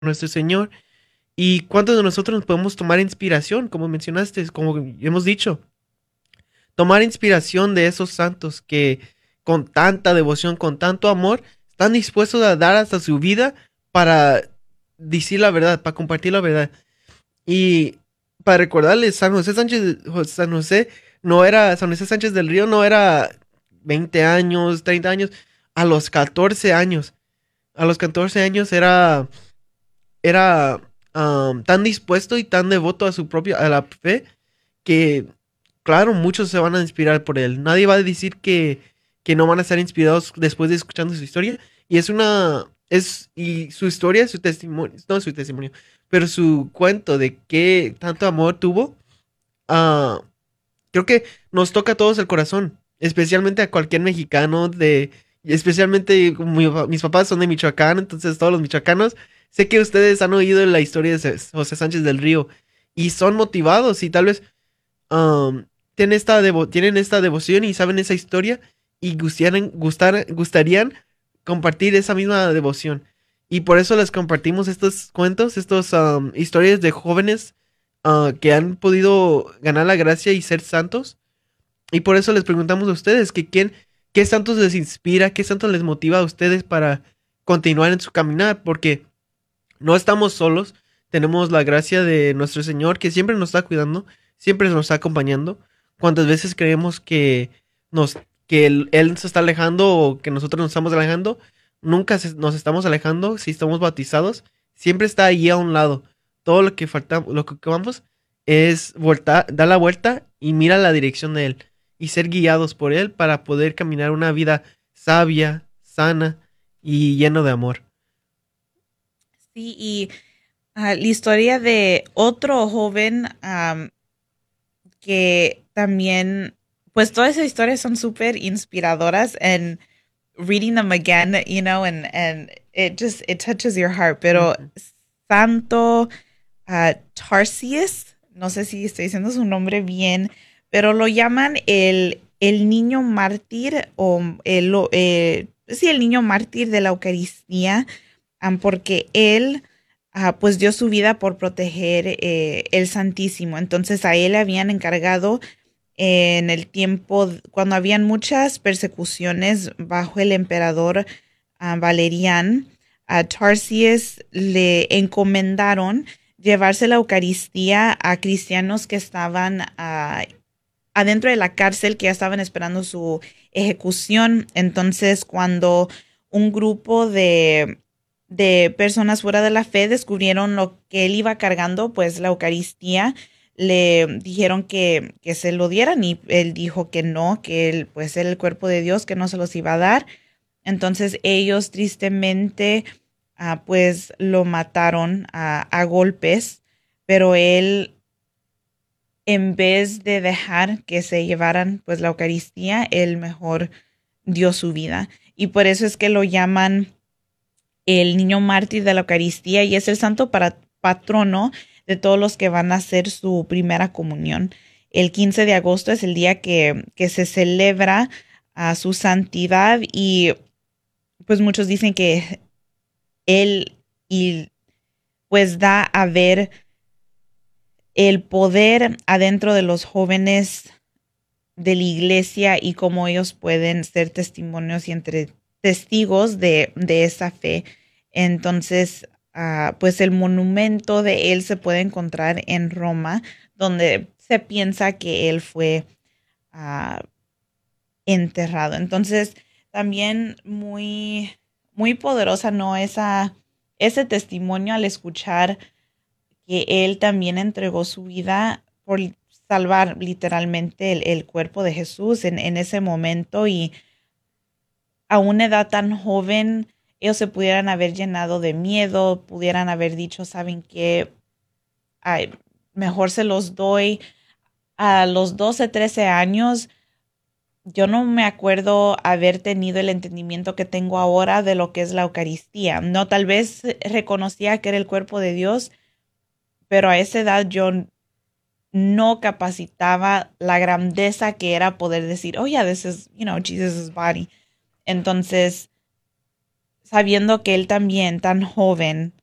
nuestro Señor. ¿Y cuántos de nosotros nos podemos tomar inspiración, como mencionaste, como hemos dicho? Tomar inspiración de esos santos que con tanta devoción, con tanto amor, están dispuestos a dar hasta su vida para decir la verdad, para compartir la verdad. Y para recordarles, San José no era, San José Sánchez del Río no era 20 años, 30 años, a los 14 años. A los 14 años era tan dispuesto y tan devoto a su propia, a la fe, que claro, muchos se van a inspirar por él. Nadie va a decir que no van a estar inspirados después de escuchando su historia. Y y su historia, su testimonio, no su testimonio, pero su cuento de qué tanto amor tuvo, ah, creo que nos toca a todos el corazón, especialmente a cualquier mexicano y especialmente como mis papás son de Michoacán, entonces todos los michoacanos, sé que ustedes han oído la historia de José Sánchez del Río y son motivados y tal vez tienen esta devoción y saben esa historia y gustarían compartir esa misma devoción. Y por eso les compartimos estos cuentos, estos historias de jóvenes que han podido ganar la gracia y ser santos. Y por eso les preguntamos a ustedes qué santos les inspira, qué santos les motiva a ustedes para continuar en su caminar, porque no estamos solos, tenemos la gracia de nuestro Señor que siempre nos está cuidando, siempre nos está acompañando. Cuántas veces creemos que Él se está alejando o que nosotros nos estamos alejando, nos estamos alejando si estamos bautizados, siempre está ahí a un lado. Todo lo que falta, lo que vamos es dar la vuelta y mira la dirección de Él y ser guiados por Él para poder caminar una vida sabia, sana y lleno de amor. Sí, y la historia de otro joven que también, pues todas esas historias son súper inspiradoras and reading them again, and it touches your heart. Pero Ujú. Santo Tarsius, no sé si estoy diciendo su nombre bien, pero lo llaman el niño mártir o sí, el niño mártir de la Eucaristía, porque él pues dio su vida por proteger el Santísimo. Entonces a él le habían encargado en el tiempo cuando habían muchas persecuciones bajo el emperador Valerian. A Tarsius le encomendaron llevarse la Eucaristía a cristianos que estaban adentro de la cárcel, que ya estaban esperando su ejecución. Entonces, cuando un grupo de personas fuera de la fe descubrieron lo que él iba cargando, pues la Eucaristía, le dijeron que se lo dieran y él dijo que no, que él pues era el cuerpo de Dios, que no se los iba a dar. Entonces ellos tristemente pues lo mataron a golpes, pero él en vez de dejar que se llevaran pues la Eucaristía, él mejor dio su vida. Y por eso es que lo llaman el niño mártir de la Eucaristía y es el santo patrono de todos los que van a hacer su primera comunión. El 15 de agosto es el día que se celebra a su santidad y pues muchos dicen que él y pues da a ver el poder adentro de los jóvenes de la iglesia y cómo ellos pueden ser testimonios y entre testigos de esa fe. Entonces, pues el monumento de él se puede encontrar en Roma, donde se piensa que él fue ah, enterrado. Entonces, también muy poderosa, ¿no? Ese testimonio al escuchar que él también entregó su vida por salvar literalmente el cuerpo de Jesús en ese momento y a una edad tan joven ellos se pudieran haber llenado de miedo, pudieran haber dicho, ¿saben qué? Ay, mejor se los doy a los 12 13 años. Yo no me acuerdo haber tenido el entendimiento que tengo ahora de lo que es la Eucaristía. No, tal vez reconocía que era el cuerpo de Dios, pero a esa edad yo no capacitaba la grandeza que era poder decir, oh yeah, this is, Jesus' body. Entonces, sabiendo que él también, tan joven,